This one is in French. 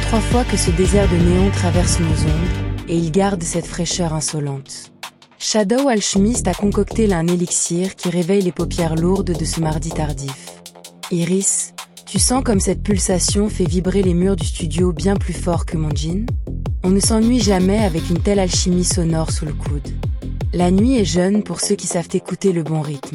3 fois que ce désert de néon traverse nos ondes, et il garde cette fraîcheur insolente. Shadow Alchemist a concocté un élixir qui réveille les paupières lourdes de ce mardi tardif. Iris, tu sens comme cette pulsation fait vibrer les murs du studio bien plus fort que mon jean? On ne s'ennuie jamais avec une telle alchimie sonore sous le coude. La nuit est jeune pour ceux qui savent écouter le bon rythme.